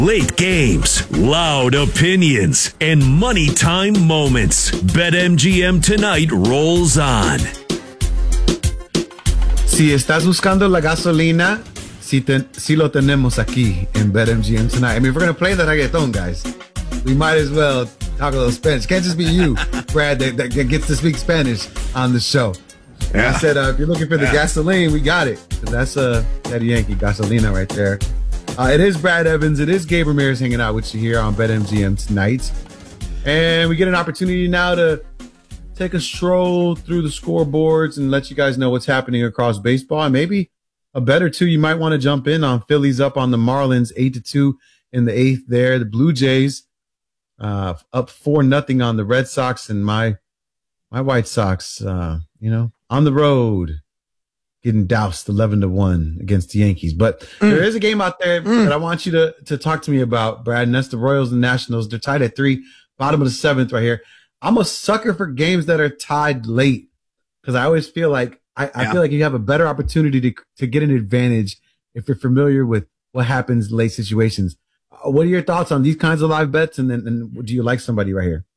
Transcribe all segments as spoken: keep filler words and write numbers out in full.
Late games, loud opinions, and money time moments. BetMGM tonight rolls on. Si estás buscando la gasolina, si, te, si lo tenemos aquí in BetMGM tonight. I mean, if we're going to play the reggaeton, guys, we might as well talk a little Spanish. Can't just be you, Brad, that, that gets to speak Spanish on the show. Yeah. I said, uh, if you're looking for the yeah. gasoline, we got it. That's uh, Daddy Yankee gasolina right there. Uh, it is Brad Evans. It is Gabe Ramirez hanging out with you here on BetMGM tonight. And we get an opportunity now to take a stroll through the scoreboards and let you guys know what's happening across baseball. And maybe a bet or two you might want to jump in on. Phillies up on the Marlins, eight to two in the eighth there. The Blue Jays uh, up four nothing on the Red Sox. And my my White Sox, uh, you know, on the road, getting doused eleven to one against the Yankees. But mm. there is a game out there mm. that I want you to, to talk to me about, Brad, and that's the Royals and Nationals. They're tied at three, bottom of the seventh right here. I'm a sucker for games that are tied late because I always feel like I, I yeah. feel like you have a better opportunity to to get an advantage if you're familiar with what happens in late situations. Uh, what are your thoughts on these kinds of live bets, and then and do you like somebody right here?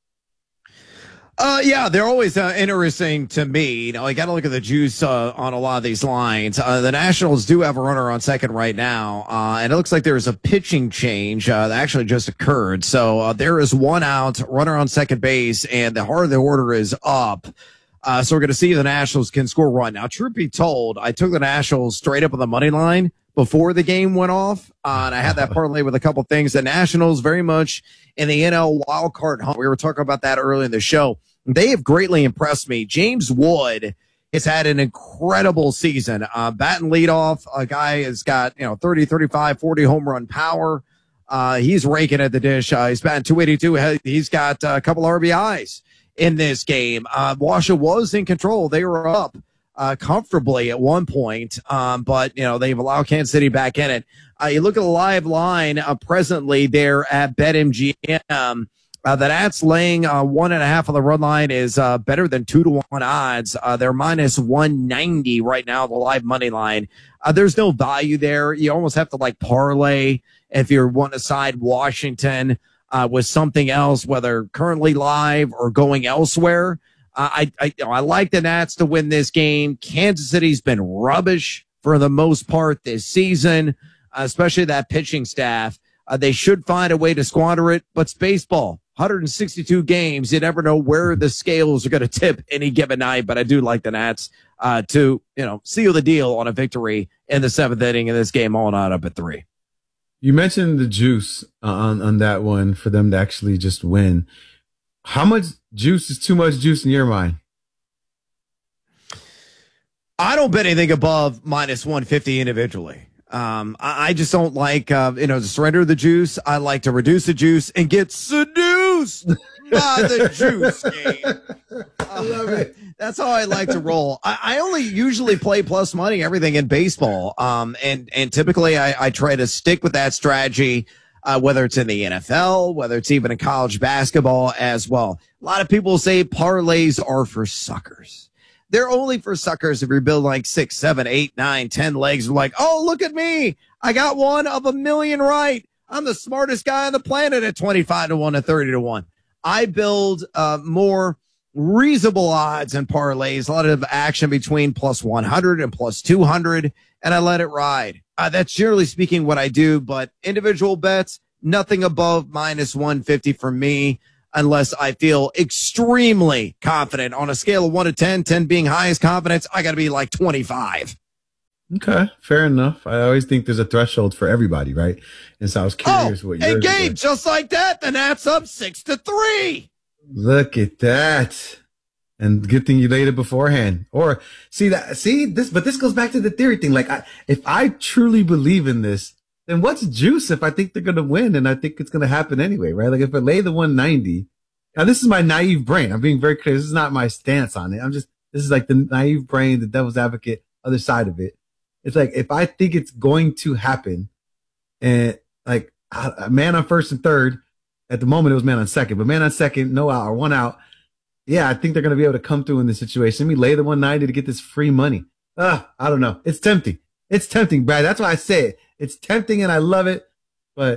Uh, yeah, they're always uh, interesting to me. You know, I got to look at the juice uh, on a lot of these lines. Uh, the Nationals do have a runner on second right now, uh, and it looks like there's a pitching change uh, that actually just occurred. So uh, there is one out, runner on second base, and the heart of the order is up. Uh, so we're going to see if the Nationals can score a run. Now, truth be told, I took the Nationals straight up on the money line before the game went off, uh, and I had that parlay with a couple things. The Nationals very much in the N L wild card hunt. We were talking about that earlier in the show. They have greatly impressed me. James Wood has had an incredible season. Uh, batting leadoff, a guy has got, you know, thirty, thirty-five, forty home run power. Uh, he's raking at the dish. Uh, he's batting two eighty-two. He's got uh, a couple R B Is in this game. Uh, Washa was in control. They were up uh, comfortably at one point, um, but, you know, they've allowed Kansas City back in it. Uh, you look at the live line uh, presently there at BetMGM. Uh, the Nats laying uh, one and a half on the run line is uh, better than two to one odds. Uh, they're minus one ninety right now, the live money line. Uh, there's no value there. You almost have to like parlay if you're wanting to side Washington uh, with something else, whether currently live or going elsewhere. Uh, I I, you know, I like the Nats to win this game. Kansas City's been rubbish for the most part this season, uh, especially that pitching staff. Uh, they should find a way to squander it, but it's baseball. one hundred sixty-two games. You never know where the scales are going to tip any given night, but I do like the Nats uh, to, you know, seal the deal on a victory in the seventh inning of this game, all not up at three. You mentioned the juice on, on that one for them to actually just win. How much juice is too much juice in your mind? I don't bet anything above minus one fifty individually. Um, I, I just don't like, uh, you know, to surrender the juice. I like to reduce the juice and get seduced by the juice game. I love it. That's how I like to roll. I, I only usually play plus money, everything in baseball. Um, and, and typically I, I try to stick with that strategy, uh, whether it's in the N F L, whether it's even in college basketball as well. A lot of people say parlays are for suckers. They're only for suckers if you're building like six, seven, eight, nine, ten legs. They're like, oh, look at me. I got one of a million right. I'm the smartest guy on the planet at twenty-five to one and thirty to one. I build uh, more reasonable odds and parlays, a lot of action between plus one hundred and plus two hundred, and I let it ride. Uh, that's generally speaking what I do, but individual bets, nothing above minus one fifty for me. Unless I feel extremely confident on a scale of one to ten, ten being highest confidence, I got to be like twenty-five. Okay, fair enough. I always think there's a threshold for everybody, right? And so I was curious oh, what yours hey, Gabe, just like that, the Nats up six to three. Look at that. And good thing you laid it beforehand. Or see that, see this, but this goes back to the theory thing. Like, I, if I truly believe in this, then what's juice if I think they're going to win and I think it's going to happen anyway, right? Like if I lay the one ninety, now this is my naive brain. I'm being very clear. This is not my stance on it. I'm just, this is like the naive brain, the devil's advocate, other side of it. It's like, if I think it's going to happen and like a man on first and third, at the moment it was man on second, but man on second, no out or one out. Yeah, I think they're going to be able to come through in this situation. Let me lay the one ninety to get this free money. Ah, I don't know. It's tempting. It's tempting, Brad. That's why I say it. It's tempting and I love it, but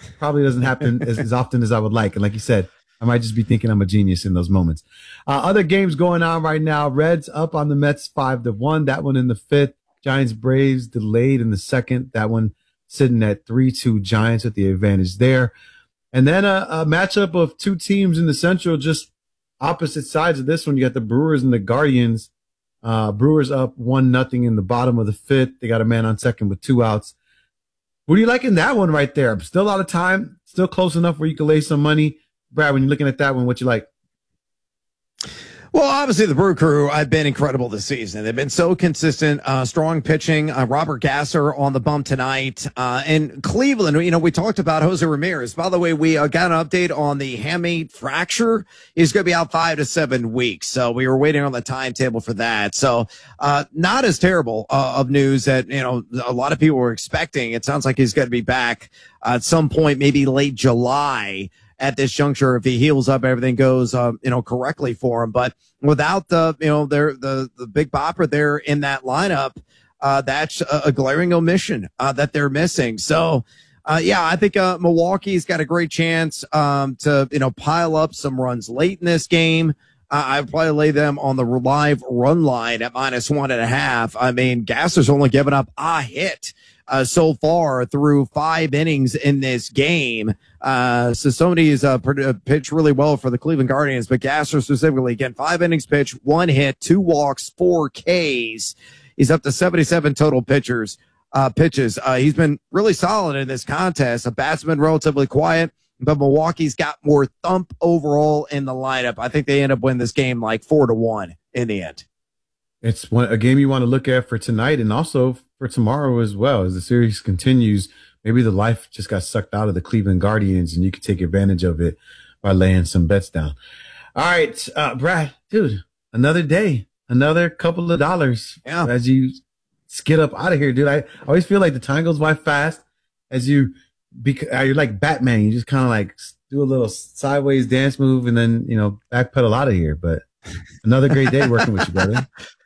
probably doesn't happen as, as often as I would like. And like you said, I might just be thinking I'm a genius in those moments. Uh, other games going on right now. Reds up on the Mets five to one. That one in the fifth. Giants Braves delayed in the second. That one sitting at three two Giants with the advantage there. And then a, a matchup of two teams in the Central, just opposite sides of this one. You got the Brewers and the Guardians. Uh, Brewers up one nothing in the bottom of the fifth. They got a man on second with two outs. What do you like in that one right there? Still a lot of time, still close enough where you can lay some money. Brad, when you're looking at that one, what you like? Well, obviously, the Brew Crew have been incredible this season. They've been so consistent, uh, strong pitching. Uh, Robert Gasser on the bump tonight. Uh, and Cleveland, you know, we talked about Jose Ramirez. By the way, we uh, got an update on the hamate fracture. He's going to be out five to seven weeks. So we were waiting on the timetable for that. So uh, not as terrible uh, of news that, you know, a lot of people were expecting. It sounds like he's going to be back uh, at some point, maybe late July. At this juncture, if he heals up, everything goes, uh, you know, correctly for him. But without the, you know, their the the big bopper there in that lineup, uh, that's a, a glaring omission uh, that they're missing. So, uh, yeah, I think uh, Milwaukee's got a great chance um, to, you know, pile up some runs late in this game. Uh, I'd probably lay them on the live run line at minus one and a half. I mean, Gasser's only given up a hit uh, so far through five innings in this game. Uh, so somebody's uh, pitched really well for the Cleveland Guardians, but Gasser specifically, again, five innings pitched, one hit, two walks, four Ks. He's up to seventy-seven total pitchers, uh, pitches. Uh, he's been really solid in this contest. A batsman relatively quiet, but Milwaukee's got more thump overall in the lineup. I think they end up winning this game like four to one in the end. It's one, a game you want to look at for tonight and also for tomorrow as well. As the series continues, maybe the life just got sucked out of the Cleveland Guardians and you could take advantage of it by laying some bets down. All right, uh, Brad, dude, another day, another couple of dollars yeah. as you skid up out of here, dude. I always feel like the time goes by fast as you, because you're like Batman. You just kind of like do a little sideways dance move and then, you know, backpedal out of here. But another great day working with you, brother.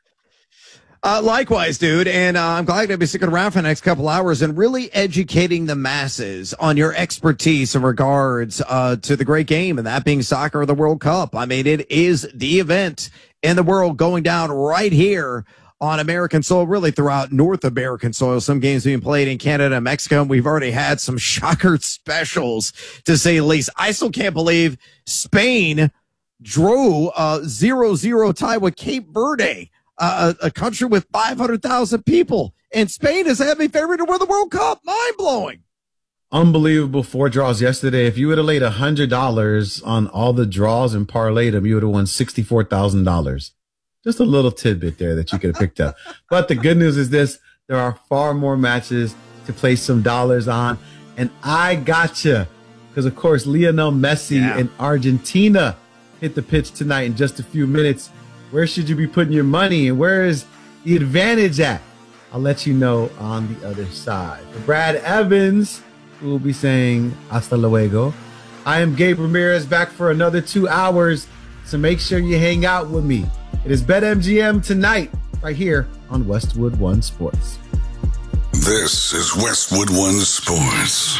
Uh, likewise, dude, and uh, I'm glad to be sticking around for the next couple hours and really educating the masses on your expertise in regards uh, to the great game, and that being soccer or the World Cup. I mean, it is the event in the world going down right here on American soil, really throughout North American soil. Some games being played in Canada and Mexico, and we've already had some shocker specials, to say the least. I still can't believe Spain drew a zero zero tie with Cape Verde. Uh, a, a country with five hundred thousand people, and Spain is heavy favorite to win the World Cup. Mind blowing. Unbelievable four draws yesterday. If you would have laid one hundred dollars on all the draws and parlayed them, you would have won sixty-four thousand dollars. Just a little tidbit there that you could have picked up. But the good news is this. There are far more matches to place some dollars on. And I gotcha. Because, of course, Lionel Messi yeah. in Argentina hit the pitch tonight in just a few minutes. Where should you be putting your money, and where is the advantage at? I'll let you know on the other side. For Brad Evans, who will be saying hasta luego, I am Gabe Ramirez, back for another two hours, so make sure you hang out with me. It is BetMGM tonight, right here on Westwood One Sports. This is Westwood One Sports.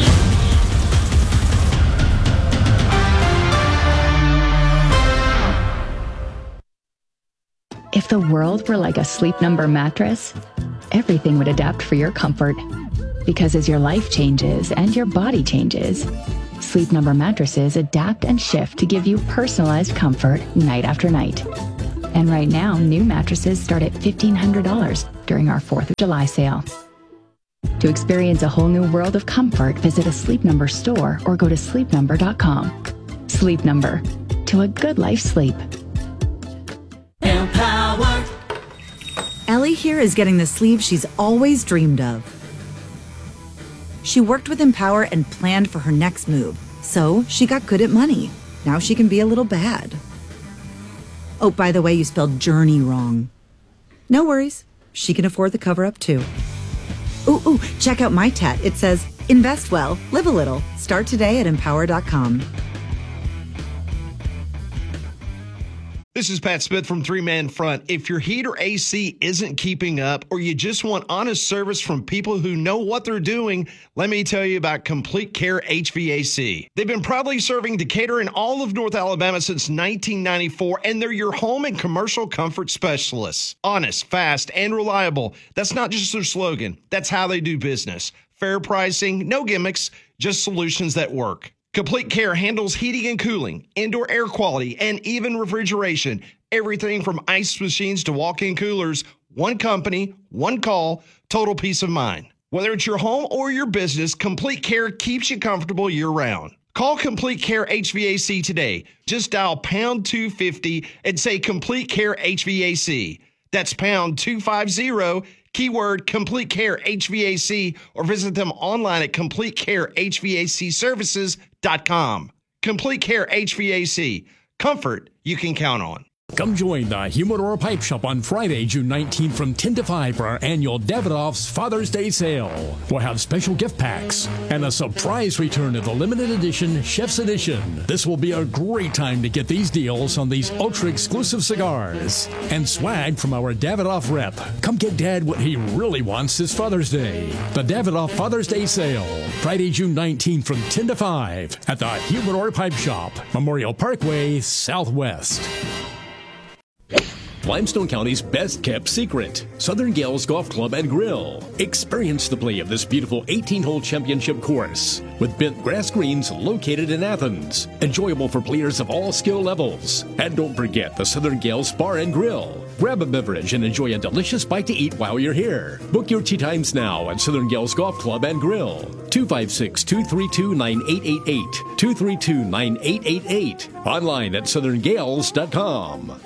If the world were like a Sleep Number mattress, everything would adapt for your comfort. Because as your life changes and your body changes, Sleep Number mattresses adapt and shift to give you personalized comfort night after night. And right now, new mattresses start at fifteen hundred dollars during our fourth of July sale. To experience a whole new world of comfort, visit a Sleep Number store or go to sleep number dot com. Sleep Number. To a good life sleep. Empower. Ellie here is getting the sleeve she's always dreamed of. She worked with Empower and planned for her next move, so she got good at money. Now she can be a little bad. Oh, by the way, you spelled journey wrong. No worries. She can afford the cover-up, too. Ooh, ooh, check out my tat. It says, invest well, live a little. Start today at empower dot com. This is Pat Smith from Three Man Front. If your heat or A C isn't keeping up, or you just want honest service from people who know what they're doing, let me tell you about Complete Care H V A C. They've been proudly serving Decatur and all of North Alabama since nineteen ninety-four, and they're your home and commercial comfort specialists. Honest, fast, and reliable. That's not just their slogan. That's how they do business. Fair pricing, no gimmicks, just solutions that work. Complete Care handles heating and cooling, indoor air quality, and even refrigeration. Everything from ice machines to walk-in coolers. One company, one call, total peace of mind. Whether it's your home or your business, Complete Care keeps you comfortable year-round. Call Complete Care H V A C today. Just dial pound two fifty and say Complete Care H V A C. That's pound two fifty, keyword Complete Care H V A C, or visit them online at complete care h v a c services dot com. Complete Care H V A C. Comfort you can count on. Come join the Humidor Pipe Shop on Friday, June nineteenth from ten to five for our annual Davidoff's Father's Day sale. We'll have special gift packs and a surprise return of the limited edition Chef's Edition. This will be a great time to get these deals on these ultra-exclusive cigars and swag from our Davidoff rep. Come get Dad what he really wants this Father's Day. The Davidoff Father's Day sale, Friday, June nineteenth from ten to five at the Humidor Pipe Shop, Memorial Parkway, Southwest. Limestone County's best-kept secret, Southern Gales Golf Club and Grill. Experience the play of this beautiful eighteen-hole championship course with bent grass greens located in Athens. Enjoyable for players of all skill levels. And don't forget the Southern Gales Bar and Grill. Grab a beverage and enjoy a delicious bite to eat while you're here. Book your tee times now at Southern Gales Golf Club and Grill. two five six, two three two, nine eight eight eight. two three two, nine eight eight eight. Online at southern gales dot com.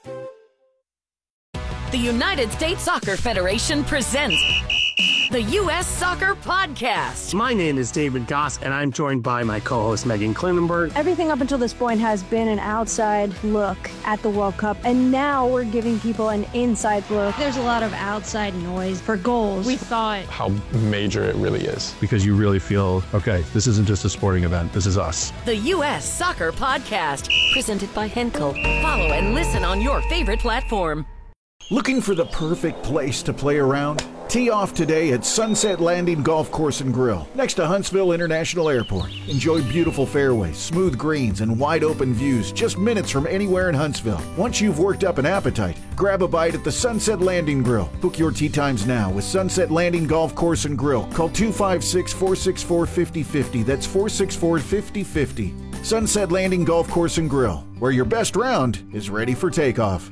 The United States Soccer Federation presents the U S Soccer Podcast. My name is David Goss, and I'm joined by my co-host Megan Klinenberg. Everything up until this point has been an outside look at the World Cup, and now we're giving people an inside look. There's a lot of outside noise for goals. We thought how major it really is. Because you really feel, okay, this isn't just a sporting event, this is us. The U S Soccer Podcast, presented by Henkel. Follow and listen on your favorite platform. Looking for the perfect place to play around? Tee off today at Sunset Landing Golf Course and Grill, next to Huntsville International Airport. Enjoy beautiful fairways, smooth greens, and wide open views just minutes from anywhere in Huntsville. Once you've worked up an appetite, grab a bite at the Sunset Landing Grill. Book your tee times now with Sunset Landing Golf Course and Grill. Call two five six, four six four, five oh five oh. That's four six four, five oh five oh. Sunset Landing Golf Course and Grill, where your best round is ready for takeoff.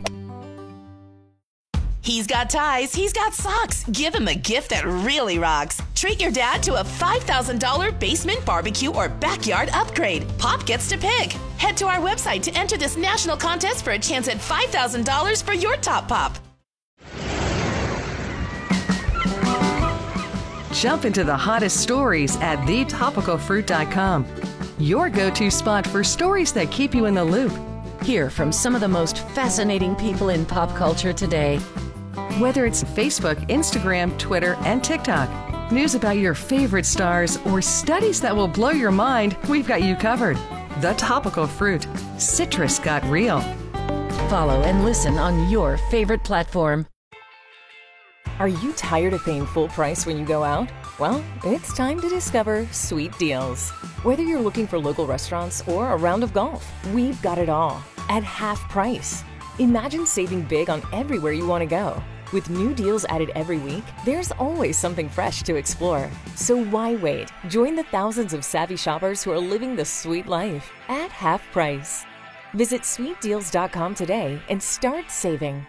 He's got ties, he's got socks. Give him a gift that really rocks. Treat your dad to a five thousand dollars basement barbecue or backyard upgrade. Pop gets to pick. Head to our website to enter this national contest for a chance at five thousand dollars for your top pop. Jump into the hottest stories at the topical fruit dot com. Your go-to spot for stories that keep you in the loop. Hear from some of the most fascinating people in pop culture today. Whether it's Facebook, Instagram, Twitter, and TikTok, news about your favorite stars, or studies that will blow your mind, we've got you covered. The Topical Fruit. Citrus got real. Follow and listen on your favorite platform. Are you tired of paying full price when you go out? Well, it's time to discover Sweet Deals. Whether you're looking for local restaurants or a round of golf, we've got it all at half price. Imagine saving big on everywhere you want to go. With new deals added every week, there's always something fresh to explore. So why wait? Join the thousands of savvy shoppers who are living the sweet life at half price. Visit sweet deals dot com today and start saving.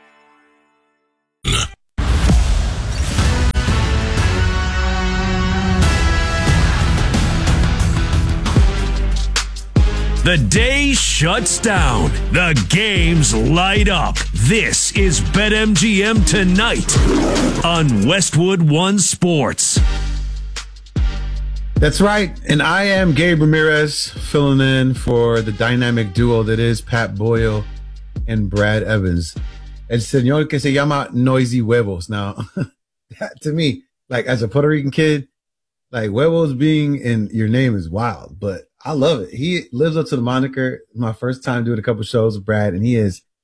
The day shuts down. The games light up. This is BetMGM Tonight on Westwood One Sports. That's right. And I am Gabe Ramirez, filling in for the dynamic duo that is Pat Boyle and Brad Evans. El señor que se llama Noisy Huevos. Now, that, to me, like as a Puerto Rican kid, like huevos being in your name is wild, but I love it. He lives up to the moniker. My first time doing a couple shows with Brad, and he is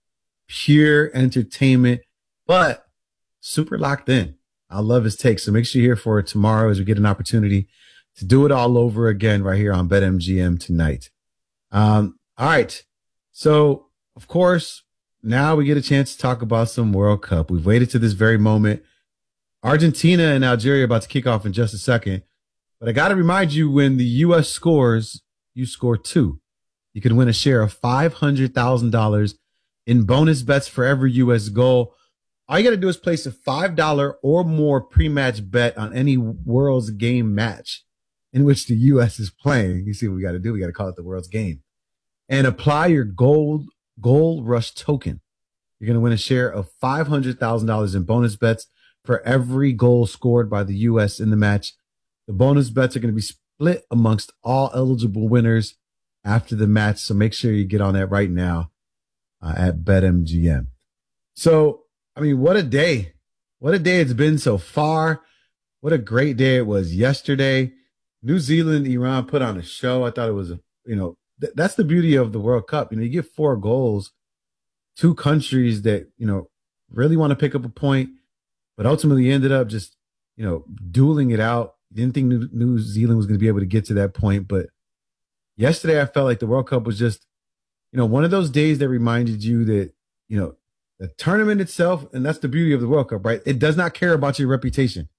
pure entertainment, but super locked in. I love his take. So make sure you're here for it tomorrow as we get an opportunity to do it all over again right here on BetMGM tonight. Um, all right. So, of course, now we get a chance to talk about some World Cup. We've waited to this very moment. Argentina and Algeria are about to kick off in just a second. But I got to remind you, when the U S scores, you score two. You can win a share of five hundred thousand dollars in bonus bets for every U S goal. All you got to do is place a five dollars or more pre-match bet on any World's Game match in which the U S is playing. You see what we got to do? We got to call it the World's Game. And apply your gold goal rush token. You're going to win a share of five hundred thousand dollars in bonus bets for every goal scored by the U S in the match. The bonus bets are going to be split amongst all eligible winners after the match. So make sure you get on that right now uh, at BetMGM. So, I mean, what a day. What a day it's been so far. What a great day it was yesterday. New Zealand, Iran put on a show. I thought it was, a, you know, th- that's the beauty of the World Cup. You know, you get four goals, two countries that, you know, really want to pick up a point, but ultimately ended up just, you know, dueling it out. Didn't think New, New Zealand was going to be able to get to that point. But yesterday I felt like the World Cup was just, you know, one of those days that reminded you that, you know, the tournament itself, and that's the beauty of the World Cup, right? It does not care about your reputation.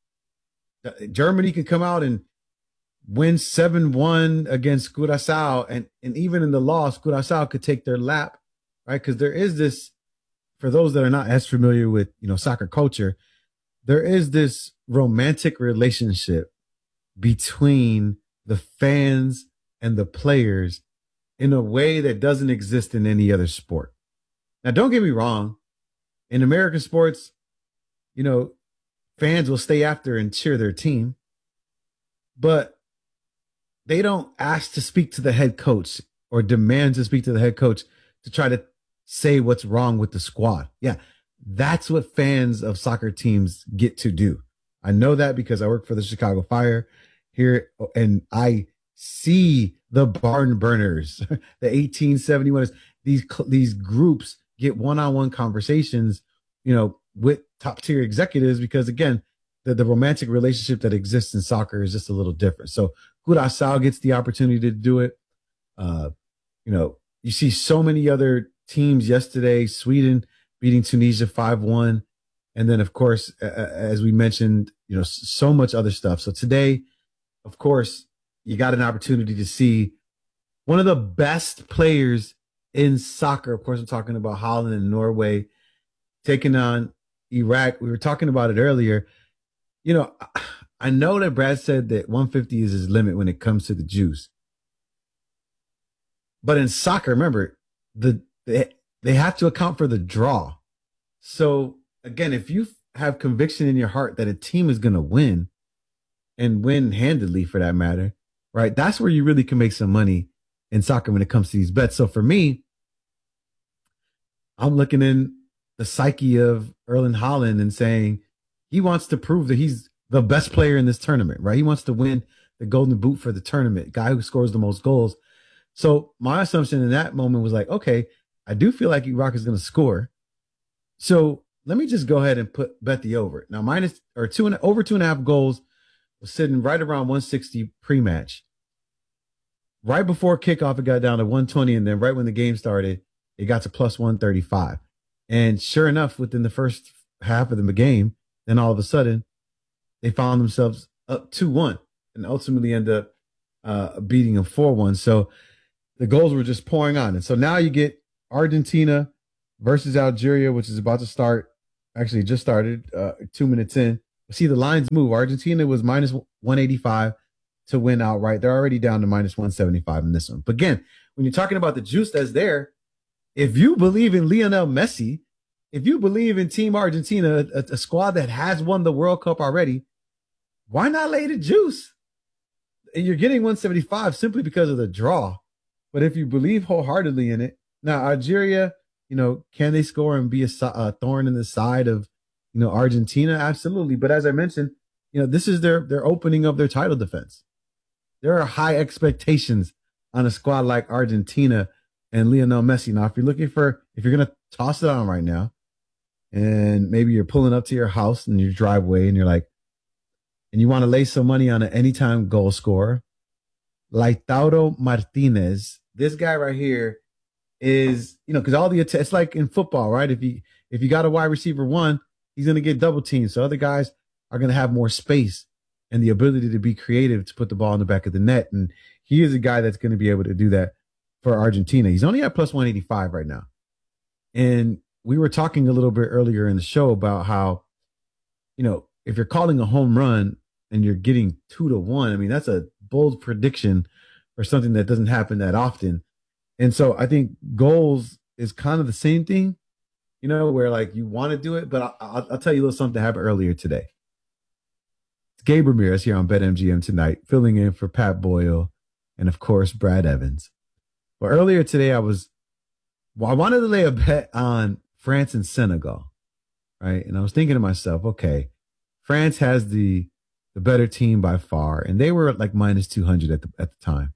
Germany can come out and win seven one against Curaçao, and, and even in the loss, Curaçao could take their lap, right? Because there is this, for those that are not as familiar with, you know, soccer culture, there is this romantic relationship between the fans and the players in a way that doesn't exist in any other sport. Now, don't get me wrong. In American sports, you know, fans will stay after and cheer their team, but they don't ask to speak to the head coach or demand to speak to the head coach to try to say what's wrong with the squad. Yeah, that's what fans of soccer teams get to do. I know that because I work for the Chicago Fire here, and I see the barn burners, the eighteen seventy-ones. These these groups get one-on-one conversations, you know, with top-tier executives because, again, the, the romantic relationship that exists in soccer is just a little different. So Curaçao gets the opportunity to do it. Uh, you know, you see so many other teams yesterday, Sweden beating Tunisia five one. And then, of course, uh, as we mentioned, you know, so much other stuff. So today, of course, you got an opportunity to see one of the best players in soccer. Of course, I'm talking about Holland and Norway taking on Iraq. We were talking about it earlier. You know, I know that Brad said that one fifty is his limit when it comes to the juice. But in soccer, remember, the they, they have to account for the draw. So, again, if you have conviction in your heart that a team is going to win and win handedly for that matter, right, that's where you really can make some money in soccer when it comes to these bets. So for me, I'm looking in the psyche of Erling Haaland and saying he wants to prove that he's the best player in this tournament, right? He wants to win the golden boot for the tournament, guy who scores the most goals. So my assumption in that moment was like, okay, I do feel like Iraq is going to score. So let me just go ahead and put bet the over. Now minus or two and over two and a half goals was sitting right around one sixty pre-match. Right before kickoff, it got down to one twenty, and then right when the game started, it got to plus one thirty-five. And sure enough, within the first half of the game, then all of a sudden, they found themselves up two one and ultimately end up uh, beating them four one. So the goals were just pouring on. And so now you get Argentina versus Algeria, which is about to start. Actually, just started uh, two minutes in. See the lines move. Argentina was minus one eighty-five to win outright. They're already down to minus one seventy-five in this one. But again, when you're talking about the juice that's there, if you believe in Lionel Messi, if you believe in Team Argentina, a, a squad that has won the World Cup already, why not lay the juice? And you're getting one seventy-five simply because of the draw. But if you believe wholeheartedly in it, now Algeria, you know, can they score and be a, a thorn in the side of, you know, Argentina? Absolutely. But as I mentioned, you know, this is their their opening of their title defense. There are high expectations on a squad like Argentina and Lionel Messi. Now, if you're looking for, if you're going to toss it on right now, and maybe you're pulling up to your house in your driveway and you're like, and you want to lay some money on an anytime goal scorer, Lautaro Martinez, this guy right here is, you know, because all the, it's like in football, right? If you, if you got a wide receiver one, he's going to get double teamed. So other guys are going to have more space and the ability to be creative to put the ball in the back of the net. And he is a guy that's going to be able to do that for Argentina. He's only at plus one eighty-five right now. And we were talking a little bit earlier in the show about how, you know, if you're calling a home run and you're getting two to one, I mean, that's a bold prediction for something that doesn't happen that often. And so I think goals is kind of the same thing, you know, where like you want to do it, but I'll, I'll tell you a little something that happened earlier today. It's Gabe Ramirez here on BetMGM tonight, filling in for Pat Boyle and, of course, Brad Evans. But earlier today, I was, well, I wanted to lay a bet on France and Senegal, right? And I was thinking to myself, okay, France has the the better team by far, and they were like minus two hundred at the at the time.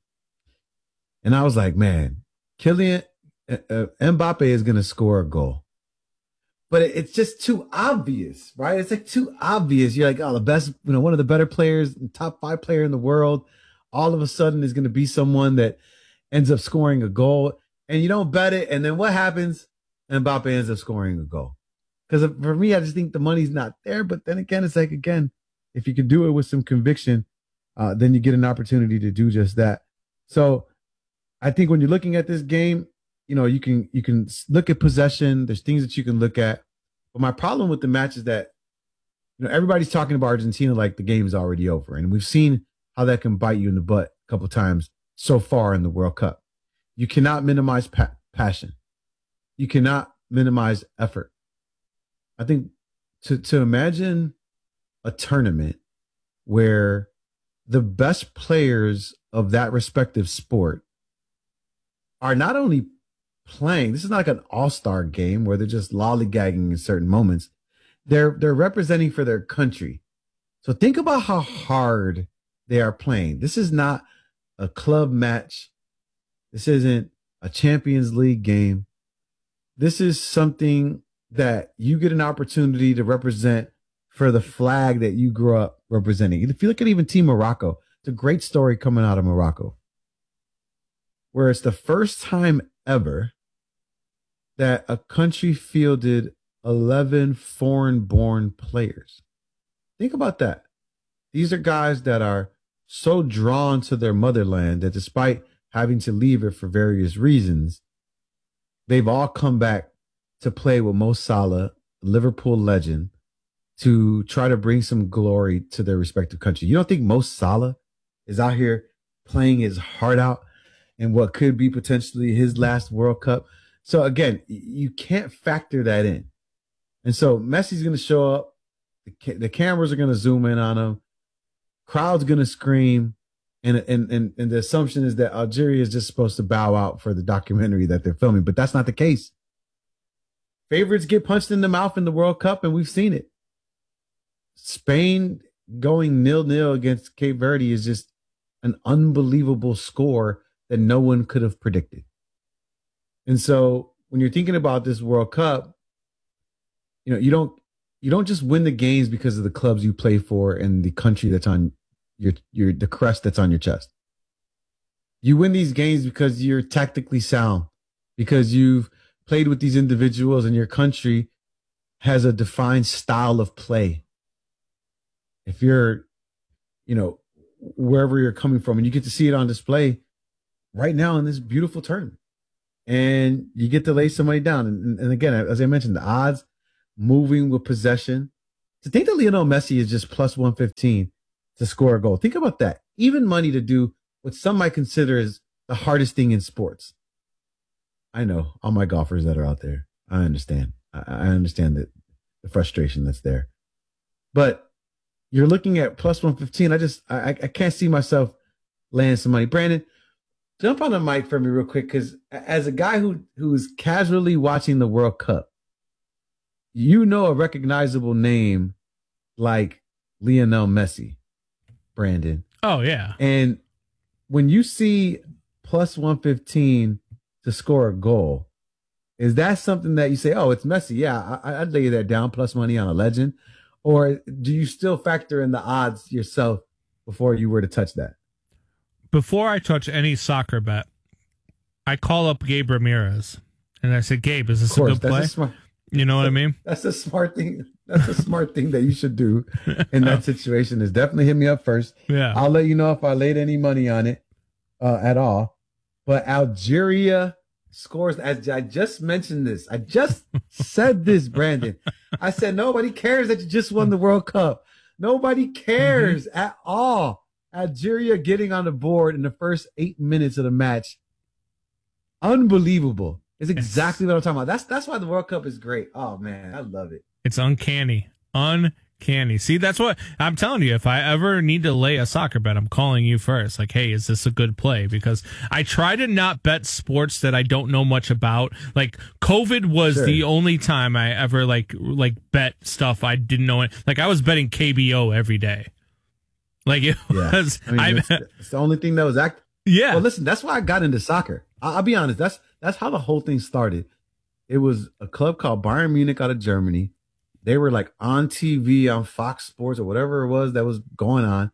And I was like, man, Kylian uh, uh, Mbappe is going to score a goal. But it, it's just too obvious, right? It's like too obvious. You're like, oh, the best, you know, one of the better players, top five player in the world, all of a sudden is going to be someone that ends up scoring a goal, and you don't bet it. And then what happens? Mbappe ends up scoring a goal. Because for me, I just think the money's not there. But then again, it's like, again, if you can do it with some conviction, uh, then you get an opportunity to do just that. So I think when you're looking at this game, you know, you can you can look at possession. There's things that you can look at. But my problem with the match is that, you know, everybody's talking about Argentina like the game is already over. And we've seen how that can bite you in the butt a couple of times so far in the World Cup. You cannot minimize pa- passion. You cannot minimize effort. I think to, to imagine a tournament where the best players of that respective sport are not only playing, this is not like an all-star game where they're just lollygagging in certain moments. They're, they're representing for their country. So think about how hard they are playing. This is not a club match. This isn't a Champions League game. This is something that you get an opportunity to represent for the flag that you grew up representing. If you look at even Team Morocco, it's a great story coming out of Morocco, where it's the first time ever that a country fielded eleven foreign-born players. Think about that. These are guys that are so drawn to their motherland that despite having to leave it for various reasons, they've all come back to play with Mo Salah, Liverpool legend, to try to bring some glory to their respective country. You don't think Mo Salah is out here playing his heart out in what could be potentially his last World Cup? So again, you can't factor that in. And so Messi's going to show up. The, ca- the cameras are going to zoom in on him. Crowd's going to scream. And, and, and, and the assumption is that Algeria is just supposed to bow out for the documentary that they're filming, but that's not the case. Favorites get punched in the mouth in the World Cup, and we've seen it. Spain going nil-nil against Cape Verde is just an unbelievable score that no one could have predicted. And so when you're thinking about this World Cup, you know, you don't you don't just win the games because of the clubs you play for and the country that's on your your the crest that's on your chest. You win these games because you're tactically sound, because you've played with these individuals and your country has a defined style of play. If you're, you know, wherever you're coming from, and you get to see it on display right now in this beautiful tournament, and you get to lay somebody down. And, and again, as I mentioned, the odds moving with possession. To think that Lionel Messi is just plus one fifteen to score a goal. Think about that. Even money to do what some might consider is the hardest thing in sports. I know all my golfers that are out there. I understand. I, I understand that the frustration that's there. But you're looking at plus one fifteen. I just, I, I can't see myself laying some money. Brandon, jump on the mic for me real quick, because as a guy who who's casually watching the World Cup, you know a recognizable name like Lionel Messi, Brandon. Oh, yeah. And when you see plus one fifteen to score a goal, Is that something that you say, oh, it's Messi? Yeah, I, I'd lay that down plus money on a legend. Or do you still factor in the odds yourself before you were to touch that? Before I touch any soccer bet, I call up Gabe Ramirez and I say, Gabe, is this course, a good play? A smart, you know what I mean? That's a smart thing. That's a smart thing that you should do in that situation is definitely hit me up first. Yeah. I'll let you know if I laid any money on it uh, at all. But Algeria scores, as I just mentioned this. I just said this, Brandon. I said, nobody cares that you just won the World Cup. Nobody cares mm-hmm. at all. Algeria getting on the board in the first eight minutes of the match. Unbelievable. It's exactly it's, what I'm talking about. That's that's why the World Cup is great. Oh, man, I love it. It's uncanny. Uncanny. See, that's what I'm telling you. If I ever need to lay a soccer bet, I'm calling you first. Like, hey, is this a good play? Because I try to not bet sports that I don't know much about. Like, COVID was sure. the only time I ever, like, like bet stuff I didn't know. It. Like, I was betting K B O every day. Like, it yeah. was. I mean, I, it's, it's the only thing that was active. Yeah. Well, listen, that's why I got into soccer. I'll, I'll be honest. That's that's how the whole thing started. It was a club called Bayern Munich out of Germany. They were like on T V on Fox Sports or whatever it was that was going on.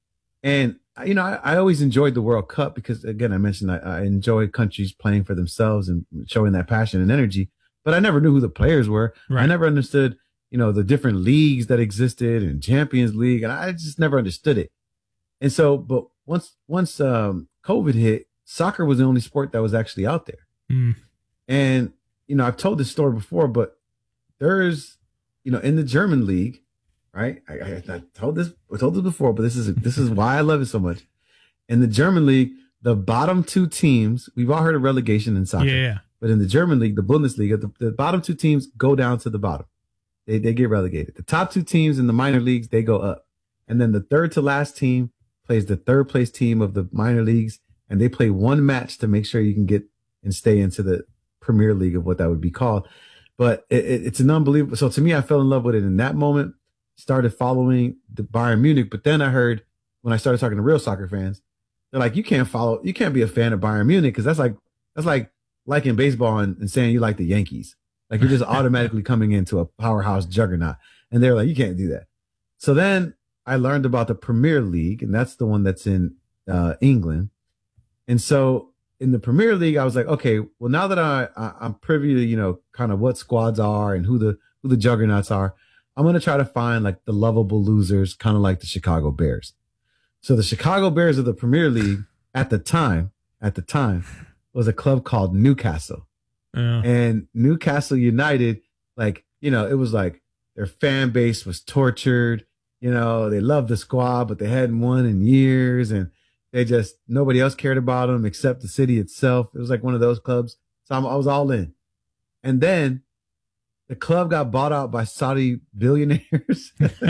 And, you know, I, I always enjoyed the World Cup because, again, I mentioned I, I enjoy countries playing for themselves and showing that passion and energy. But I never knew who the players were. Right. I never understood, you know, the different leagues that existed and Champions League. And I just never understood it. And so, but once once um, COVID hit, soccer was the only sport that was actually out there. Mm. And, you know, I've told this story before, but there's, you know, in the German league, right? I, I, I told this, I told this before, but this is this is why I love it so much. In the German league, the bottom two teams, we've all heard of relegation in soccer, yeah. but in the German league, the Bundesliga, the, the bottom two teams go down to the bottom. They they get relegated. The top two teams in the minor leagues, they go up, and then the third to last team plays the third place team of the minor leagues, and they play one match to make sure you can get and stay into the Premier League of what that would be called. But it, it, it's an unbelievable. So to me, I fell in love with it in that moment, started following the Bayern Munich. But then I heard when I started talking to real soccer fans, they're like, you can't follow, you can't be a fan of Bayern Munich because that's like, that's like liking baseball and, and saying you like the Yankees. Like you're just automatically coming into a powerhouse juggernaut. And they're like, you can't do that. So then I learned about the Premier League, and that's the one that's in uh, England. And so in the Premier League, I was like, okay, well, now that I, I I'm privy to, you know, kind of what squads are and who the who the juggernauts are, I'm going to try to find like the lovable losers, kind of like the Chicago Bears. So the Chicago Bears of the Premier League at the time, at the time, was a club called Newcastle. Yeah. And Newcastle United, like, you know, it was like their fan base was tortured. You know, they loved the squad, but they hadn't won in years. And they just, nobody else cared about them except the city itself. It was like one of those clubs. So I'm, I was all in. And then the club got bought out by Saudi billionaires.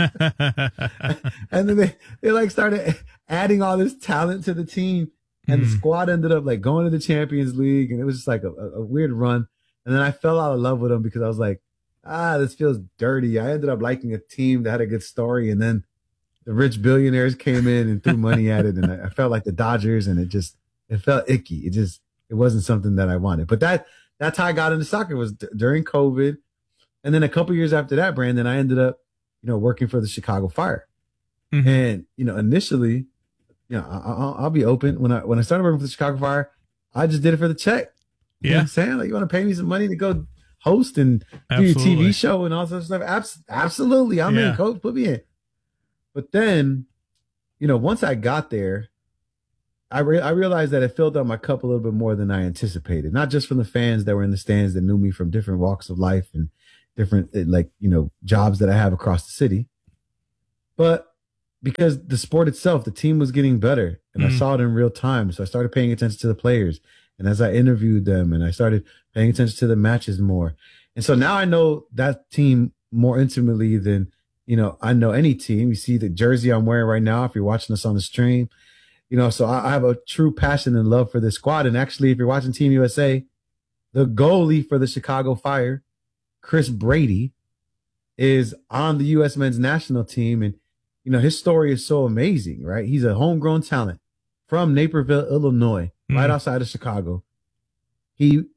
And then they, they like started adding all this talent to the team. And mm. the squad ended up like going to the Champions League. And it was just like a, a weird run. And then I fell out of love with them because I was like, ah, this feels dirty. I ended up liking a team that had a good story. And then the rich billionaires came in and threw money at it. And I, I felt like the Dodgers, and it just, it felt icky. It just, it wasn't something that I wanted. But that, that's how I got into soccer, was d- during COVID. And then a couple years after that, Brandon, I ended up, you know, working for the Chicago Fire. Mm-hmm. And, you know, initially, you know, I, I'll, I'll be open. When I, when I started working for the Chicago Fire, I just did it for the check. You yeah. know what I'm saying? Like, you want to pay me some money to go host and Absolutely. do your T V show and all that stuff? Abs- absolutely. I'm yeah. in, coach. Put me in. But then, you know, once I got there, I re- I realized that it filled up my cup a little bit more than I anticipated. Not just from the fans that were in the stands that knew me from different walks of life and different, like, you know, jobs that I have across the city, but because the sport itself, the team was getting better, and mm. I saw it in real time. So I started paying attention to the players, and as I interviewed them, and I started paying attention to the matches more. And so now I know that team more intimately than, you know, I know any team. You see the jersey I'm wearing right now, if you're watching us on the stream, you know, so I, I have a true passion and love for this squad. And actually, if you're watching Team U S A, the goalie for the Chicago Fire, Chris Brady, is on the U S men's national team. And, you know, his story is so amazing, right? He's a homegrown talent from Naperville, Illinois, mm. right outside of Chicago. He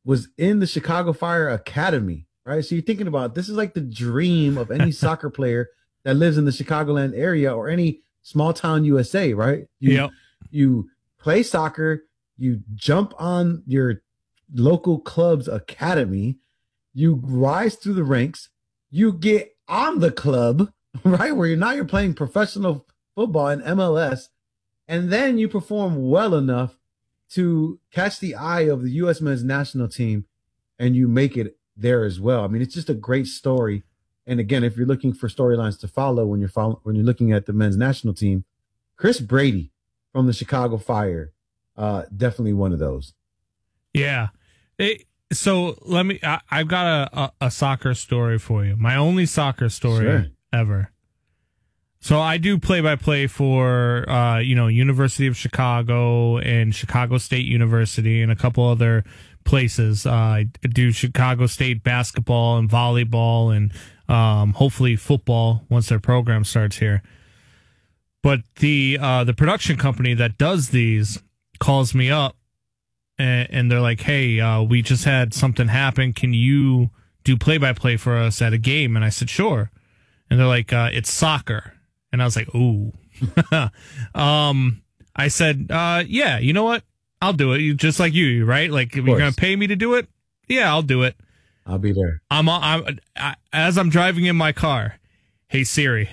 was in the Chicago Fire Academy, right? So you're thinking about this is like the dream of any soccer player that lives in the Chicagoland area or any small town U S A, right? You, yep. you play soccer, you jump on your local club's academy, you rise through the ranks, you get on the club, right? Where you're now you're playing professional football in M L S, and then you perform well enough to catch the eye of the U S men's national team, and you make it there as well. I mean, it's just a great story. And again, if you're looking for storylines to follow when you're follow, when you're looking at the men's national team, Chris Brady from the Chicago Fire, uh, definitely one of those. Yeah. It, so let me. I, I've got a, a, a soccer story for you. My only soccer story Sure. ever. So I do play-by-play for, uh, you know, University of Chicago and Chicago State University and a couple other places. Uh, I do Chicago State basketball and volleyball and um, hopefully football once their program starts here. But the uh, the production company that does these calls me up and, and they're like, hey, uh, we just had something happen. Can you do play-by-play for us at a game? And I said, sure. And they're like, uh, it's soccer. And I was like, ooh. um, I said, uh, yeah, you know what? I'll do it. You just like you, right? Like, if you're going to pay me to do it, yeah, I'll do it. I'll be there. I'm, I'm I, as I'm driving in my car. Hey Siri,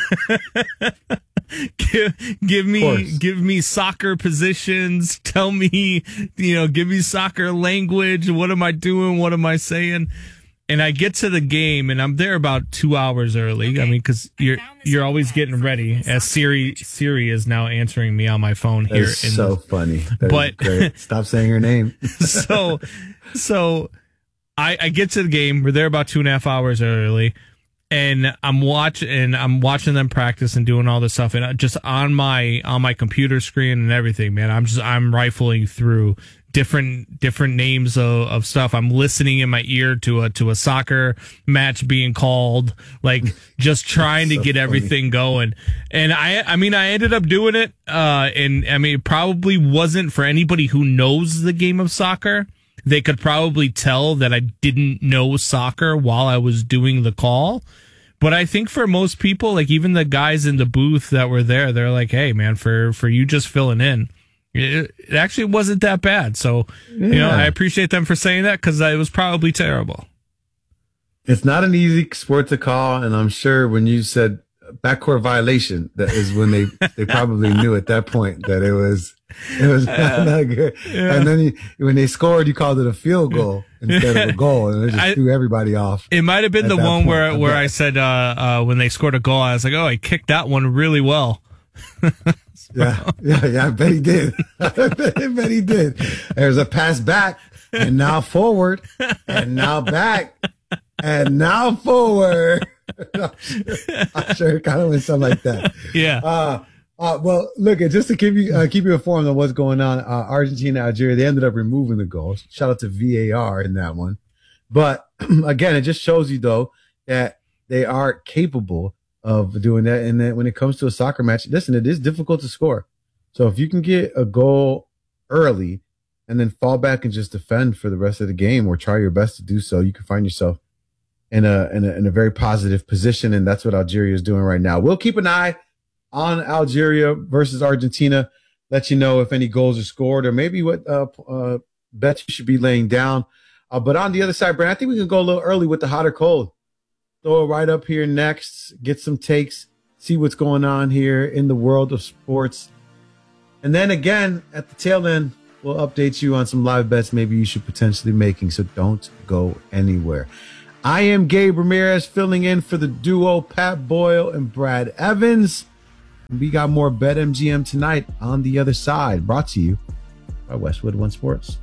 give, give me give me soccer positions. Tell me, you know, give me soccer language. What am I doing? What am I saying? And I get to the game, and I'm there about two hours early. Okay. I mean, because you're you're always getting ready. As Siri Siri is now answering me on my phone here. That's in so the, funny. That but great. Stop saying her name. so, so I I get to the game. We're there about two and a half hours early, and I'm watching and I'm watching them practice and doing all this stuff. And just on my on my computer screen and everything, man, I'm just I'm rifling through different different names of, of stuff. I'm listening in my ear to a to a soccer match being called, like just trying to so get funny. everything going. And I I mean I ended up doing it. Uh, and I mean it probably wasn't for anybody who knows the game of soccer. They could probably tell that I didn't know soccer while I was doing the call. But I think for most people, like even the guys in the booth that were there, they're like, hey man, for for you just filling in. It, it actually wasn't that bad. So, yeah. you know, I appreciate them for saying that because it was probably terrible. It's not an easy sport to call. And I'm sure when you said backcourt violation, that is when they, they probably knew at that point that it was, it was not, not good. Yeah. And then you, when they scored, you called it a field goal instead of a goal. And it just I, threw everybody off. It might have been the one point. where, where I said, uh, uh, when they scored a goal, I was like, oh, I kicked that one really well. Yeah, yeah, yeah. I bet he did. I bet, I bet he did. There's a pass back, and now forward, and now back, and now forward. I'm sure, I'm sure it kind of went something like that. Yeah. Uh, uh, well, look, just to keep you uh, keep you informed on what's going on, uh, Argentina, Algeria, they ended up removing the goals. Shout out to V A R in that one. But again, it just shows you though that they are capable of doing that. And then when it comes to a soccer match, listen, it is difficult to score. So if you can get a goal early and then fall back and just defend for the rest of the game or try your best to do so, you can find yourself in a, in a, in a very positive position. And that's what Algeria is doing right now. We'll keep an eye on Algeria versus Argentina, let you know if any goals are scored or maybe what uh, uh, bets you should be laying down. Uh, but on the other side, Brandon, I think we can go a little early with the hot or cold. Throw it right up here next, get some takes, see what's going on here in the world of sports. And then again, at the tail end, we'll update you on some live bets maybe you should potentially making, so don't go anywhere. I am Gabe Ramirez filling in for the duo Pat Boyle and Brad Evans. We got more BetMGM tonight on the other side, brought to you by Westwood One Sports.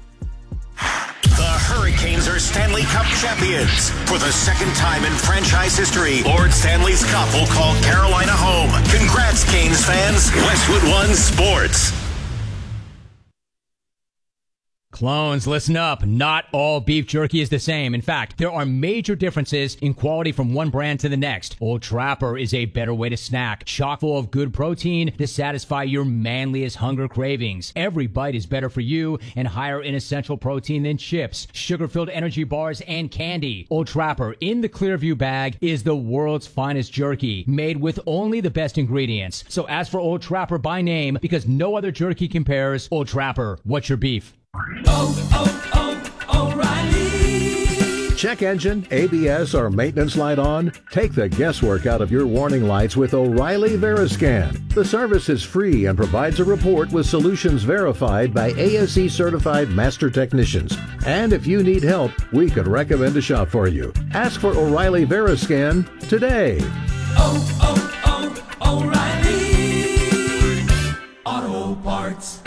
The Hurricanes are Stanley Cup champions. For the second time in franchise history, Lord Stanley's Cup will call Carolina home. Congrats, Canes fans. Westwood One Sports. Clones, listen up. Not all beef jerky is the same. In fact, there are major differences in quality from one brand to the next. Old Trapper is a better way to snack, chock full of good protein to satisfy your manliest hunger cravings. Every bite is better for you and higher in essential protein than chips, sugar-filled energy bars, and candy. Old Trapper in the Clearview bag is the world's finest jerky, made with only the best ingredients. So ask for Old Trapper by name because no other jerky compares. Old Trapper, what's your beef? Oh, oh, oh, O'Reilly. Check engine, A B S, or maintenance light on? Take the guesswork out of your warning lights with O'Reilly Veriscan. The service is free and provides a report with solutions verified by A S E certified master technicians. And if you need help, we could recommend a shop for you. Ask for O'Reilly Veriscan today. Oh, oh, oh, O'Reilly Auto Parts.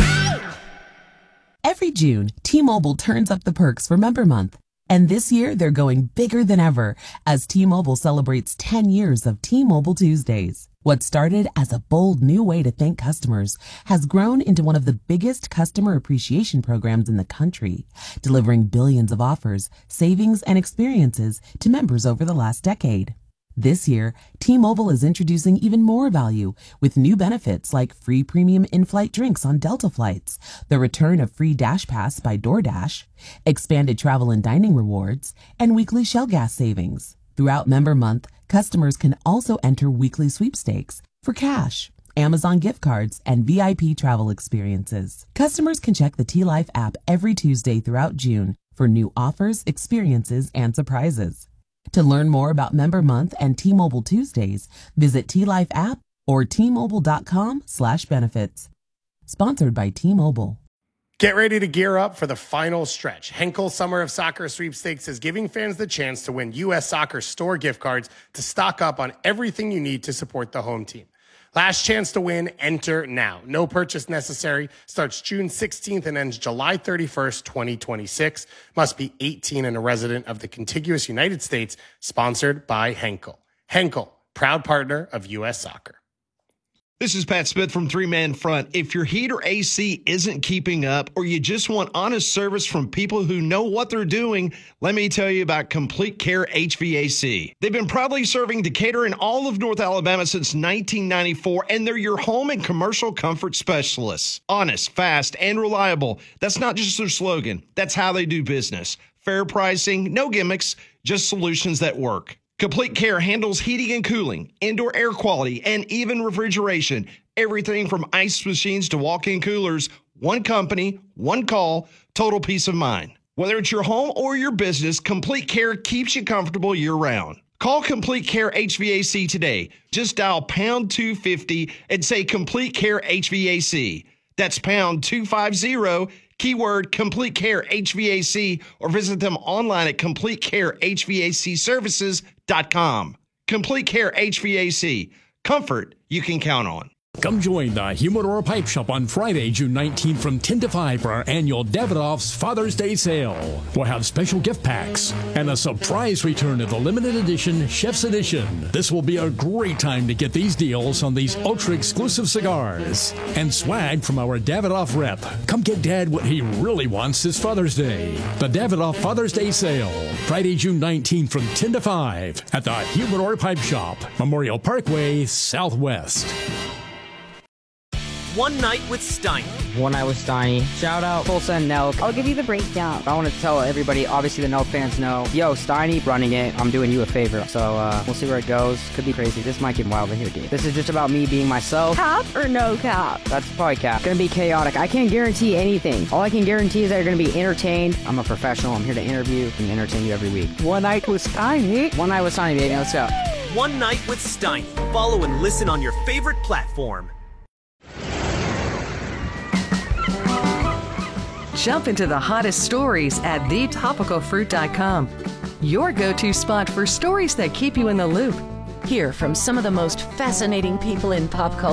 Every June, T-Mobile turns up the perks for Member Month. And this year, they're going bigger than ever as T-Mobile celebrates ten years of T-Mobile Tuesdays. What started as a bold new way to thank customers has grown into one of the biggest customer appreciation programs in the country, delivering billions of offers, savings, and experiences to members over the last decade. This year, T-Mobile is introducing even more value with new benefits like free premium in-flight drinks on Delta flights, the return of free Dash Pass by DoorDash, expanded travel and dining rewards, and weekly Shell gas savings. Throughout Member Month, customers can also enter weekly sweepstakes for cash, Amazon gift cards, and V I P travel experiences. Customers can check the T-Life app every Tuesday throughout June for new offers, experiences, and surprises. To learn more about Member Month and T-Mobile Tuesdays, visit T-Life app or T-Mobile.com slash benefits. Sponsored by T-Mobile. Get ready to gear up for the final stretch. Henkel Summer of Soccer Sweepstakes is giving fans the chance to win U S Soccer store gift cards to stock up on everything you need to support the home team. Last chance to win, enter now. No purchase necessary. Starts June sixteenth and ends July thirty-first, twenty twenty-six. Must be eighteen and a resident of the contiguous United States. Sponsored by Henkel. Henkel, proud partner of U S Soccer. This is Pat Smith from Three Man Front. If your heat or A C isn't keeping up or you just want honest service from people who know what they're doing, let me tell you about Complete Care H V A C. They've been proudly serving Decatur and all of North Alabama since nineteen ninety-four, and they're your home and commercial comfort specialists. Honest, fast, and reliable. That's not just their slogan. That's how they do business. Fair pricing, no gimmicks, just solutions that work. Complete Care handles heating and cooling, indoor air quality, and even refrigeration. Everything from ice machines to walk-in coolers. One company, one call, total peace of mind. Whether it's your home or your business, Complete Care keeps you comfortable year-round. Call Complete Care H V A C today. Just dial pound two fifty and say Complete Care H V A C. That's pound two fifty, keyword Complete Care H V A C, or visit them online at complete care h v a c services dot com. Complete Care H V A C. Comfort you can count on. Come join the Humidor Pipe Shop on Friday, June nineteenth from ten to five for our annual Davidoff's Father's Day sale. We'll have special gift packs and a surprise return of the limited edition Chef's Edition. This will be a great time to get these deals on these ultra-exclusive cigars. And swag from our Davidoff rep. Come get Dad what he really wants this Father's Day. The Davidoff Father's Day sale, Friday, June nineteenth from ten to five at the Humidor Pipe Shop, Memorial Parkway, Southwest. One Night with Steiny. One Night with Steiny. Shout out Tulsa and Nelk. I'll give you the breakdown. I want to tell everybody, obviously the Nelk fans know, yo, Steiny running it. I'm doing you a favor. So uh, we'll see where it goes. Could be crazy. This might get wild in here, dude. This is just about me being myself. Cap or no cap? That's probably cap. Gonna be chaotic. I can't guarantee anything. All I can guarantee is that you're gonna be entertained. I'm a professional. I'm here to interview and entertain you every week. One Night with Steiny. One Night with Steiny, baby. Let's go. One Night with Steiny. Follow and listen on your favorite platform. Jump into the hottest stories at the topical fruit dot com. Your go-to spot for stories that keep you in the loop. Hear from some of the most fascinating people in pop culture.